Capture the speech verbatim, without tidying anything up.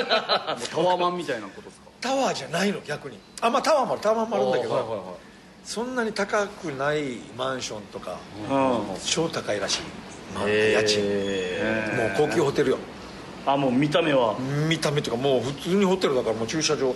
タワーマンみたいなことですか？ タワーじゃないの逆に。あ、まあタワーもあるタワーもあるんだけど、 はいはいはい、 そんなに高くないマンションとか、 うん、 超高いらしい、まあ、 へー家賃もう高級ホテルよ。 あ、もう見た目は見た目とかもう普通にホテルだから、もう駐車場